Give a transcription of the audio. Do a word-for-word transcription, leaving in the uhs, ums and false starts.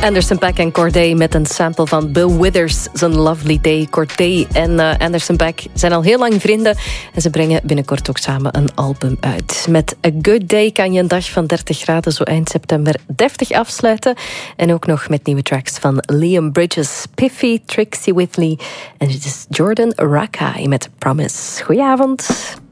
Anderson .Paak en Corday met een sample van Bill Withers, zijn Lovely Day. Corday en uh, Anderson .Paak zijn al heel lang vrienden en ze brengen binnenkort ook samen een album uit. Met A Good Day kan je een dag van dertig graden zo eind september deftig afsluiten. En ook nog met nieuwe tracks van Liam Bridges, Piffy, Trixie Whitley en dit is Jordan Rakai met Promise. Goedenavond.